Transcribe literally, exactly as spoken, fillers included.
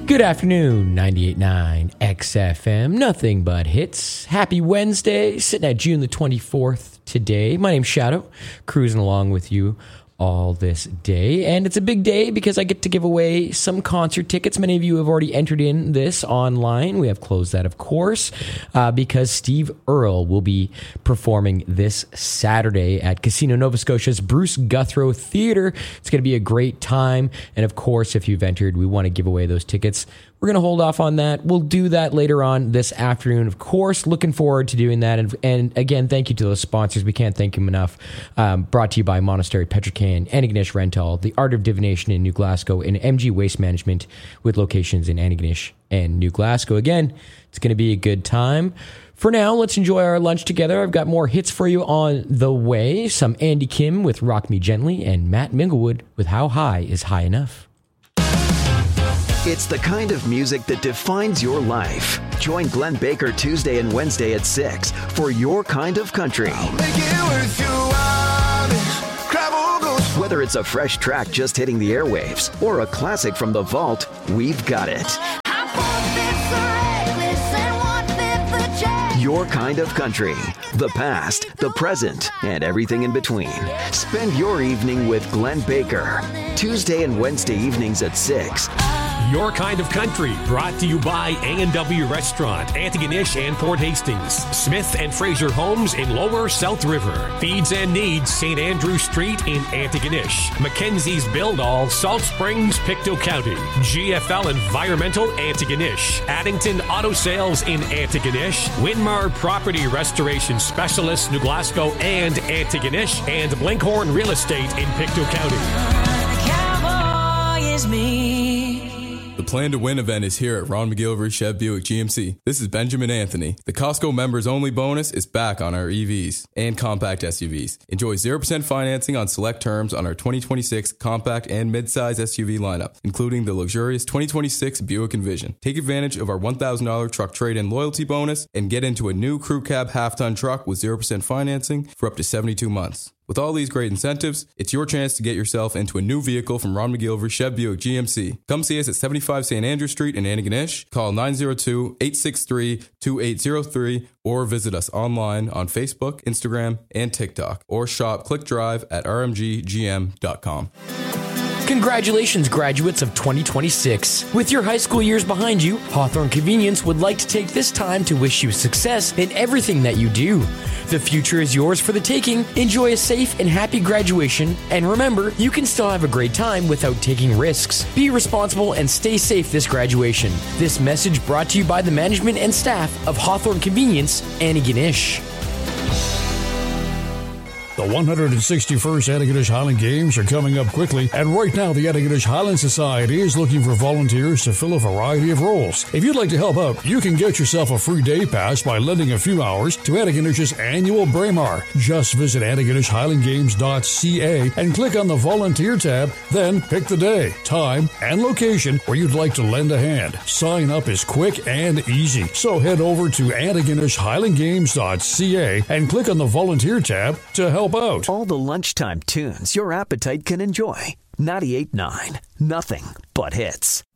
Good afternoon, ninety-eight point nine X F M, nothing but hits. Happy Wednesday, sitting at June the twenty-fourth today. My name's Shadow, cruising along with you all this day, and it's a big day because I get to give away some concert tickets. Many of you have already entered in this online. We have closed that, of course, uh, because Steve Earle will be performing this Saturday at Casino Nova Scotia's Bruce Guthrow Theatre. It's going to be a great time, and of course, if you've entered, we want to give away those tickets. We're going to hold off on that. We'll do that later on this afternoon, of course. Looking forward to doing that. And, and again, thank you to those sponsors. We can't thank them enough. Um, brought to you by Monastery Petrocan, Antigonish Rental, The Art of Divination in New Glasgow, and M G Waste Management with locations in Antigonish and New Glasgow. Again, it's going to be a good time. For now, let's enjoy our lunch together. I've got more hits for you on the way. Some Andy Kim with Rock Me Gently and Matt Minglewood with How High Is High Enough. It's the kind of music that defines your life. Join Glenn Baker Tuesday and Wednesday at six for Your Kind of Country. Whether it's a fresh track just hitting the airwaves or a classic from the vault, we've got it. Your Kind of Country. The past, the present, and everything in between. Spend your evening with Glenn Baker. Tuesday and Wednesday evenings at six. Your Kind of Country, brought to you by A and W Restaurant, Antigonish and Port Hastings, Smith and Fraser Homes in Lower South River, Feeds and Needs, Saint Andrew Street in Antigonish, Mackenzie's Build All, Salt Springs, Pictou County, G F L Environmental, Antigonish, Addington Auto Sales in Antigonish, Winmar Property Restoration Specialists, New Glasgow and Antigonish, and Blinkhorn Real Estate in Pictou County. Cowboy is me. The Plan to Win event is here at Ron McGilvery Chev Buick G M C. This is Benjamin Anthony. The Costco members only bonus is back on our E Vs and compact S U Vs. Enjoy zero percent financing on select terms on our twenty twenty-six compact and midsize S U V lineup, including the luxurious twenty twenty-six Buick Envision. Take advantage of our one thousand dollars truck trade-in loyalty bonus and get into a new crew cab half-ton truck with zero percent financing for up to seventy-two months. With all these great incentives, it's your chance to get yourself into a new vehicle from Ron McGilvery Chev Buick G M C. Come see us at seventy-five Saint Andrew Street in Antigonish. Call nine oh two, eight six three, two eight oh three or visit us online on Facebook, Instagram, and TikTok, or shop Click Drive at r m g g m dot com. Congratulations, graduates of twenty twenty-six. With your high school years behind you, Hawthorne Convenience would like to take this time to wish you success in everything that you do. The future is yours for the taking. Enjoy a safe and happy graduation, and remember, you can still have a great time without taking risks. Be responsible and stay safe this graduation. This message brought to you by the management and staff of Hawthorne Convenience, Antigonish. The one hundred sixty-first Antigonish Highland Games are coming up quickly, and right now the Antigonish Highland Society is looking for volunteers to fill a variety of roles. If you'd like to help out, you can get yourself a free day pass by lending a few hours to Antigonish's annual Braemar. Just visit Antigonish Highland Games dot c a and click on the Volunteer tab, then pick the day, time, and location where you'd like to lend a hand. Sign up is quick and easy, so head over to Antigonish Highland Games dot c a and click on the Volunteer tab to help out. All the lunchtime tunes your appetite can enjoy. ninety-eight point nine. Nothing but hits.